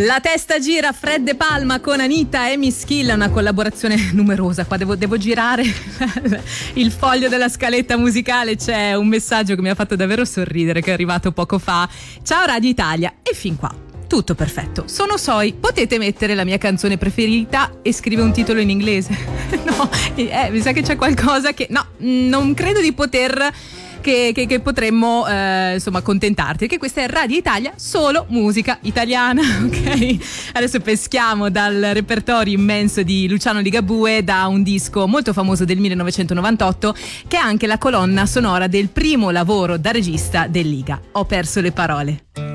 La testa gira, Fred De Palma con Anita e Miss Kill, una collaborazione numerosa. Qua devo girare il foglio della scaletta musicale. C'è un messaggio che mi ha fatto davvero sorridere, che è arrivato poco fa. Ciao Radio Italia, e fin qua tutto perfetto. Sono Soi, potete mettere la mia canzone preferita e scrive un titolo in inglese? No, mi sa che c'è qualcosa che... No, non credo di poter... Che potremmo insomma accontentarti, perché questa è Radio Italia, solo musica italiana, ok? Adesso peschiamo dal repertorio immenso di Luciano Ligabue, da un disco molto famoso del 1998 che è anche la colonna sonora del primo lavoro da regista del Liga, Ho perso le parole.